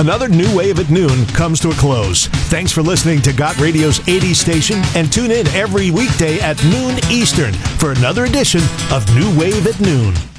Another New Wave at Noon comes to a close. Thanks for listening to Got Radio's 80s station, and tune in every weekday at noon Eastern for another edition of New Wave at Noon.